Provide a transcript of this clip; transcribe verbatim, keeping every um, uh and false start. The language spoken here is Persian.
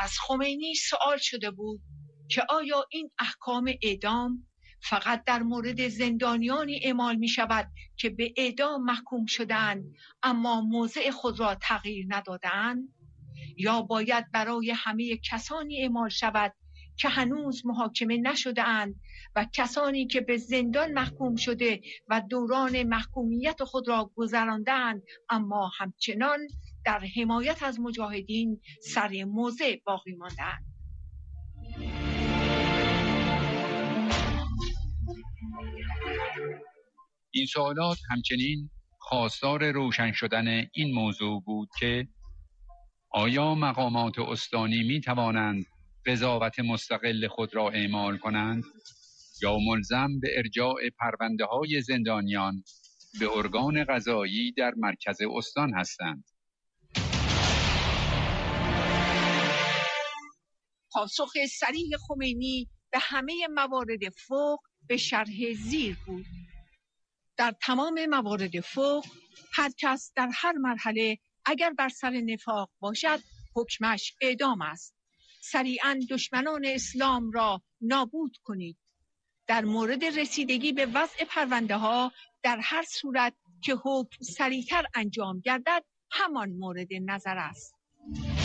از خمینی سوال شده بود که آیا این احکام اعدام فقط در مورد زندانیانی اعمال می شود که به اعدام محکوم شدند اما موضع خود را تغییر ندادند، یا باید برای همه کسانی اعمال شود که هنوز محاکمه نشده اند و کسانی که به زندان محکوم شده و دوران محکومیت خود را گذراندند اما همچنان در حمایت از مجاهدین سر موضع باقی ماندند. این سوالات همچنین خواستار روشن شدن این موضوع بود که آیا مقامات استانی می توانند قضاوت مستقل خود را اعمال کنند یا ملزم به ارجاع پرونده های زندانیان به ارگان قضایی در مرکز استان هستند؟ پاسخ صریح خمینی به همه موارد فوق به شرح زیر بود. در تمام موارد فوق هر کس در هر مرحله اگر بر سر نفاق باشد حکمش اعدام است. سریعاً دشمنان اسلام را نابود کنید. در مورد رسیدگی به وضع پرونده ها در هر صورت که حکم سریعتر انجام گردد همان مورد نظر است.